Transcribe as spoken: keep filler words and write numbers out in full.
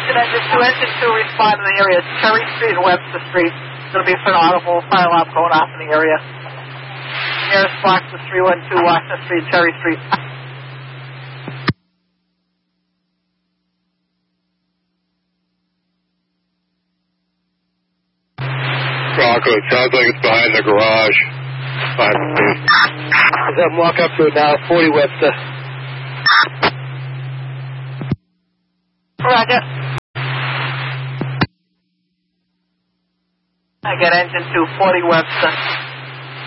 Attention, engine two, engine two, respond to the area. It's Cherry Street and Webster Street. There's going to be a certain audible fire alarm going off in the area. Nearest box is three one two Washington Street, Cherry Street. Rocco, it sounds like it's behind the garage. Five feet. Let's have him walk up to it now, forty Webster. Roger. I got engine two, forty Webster.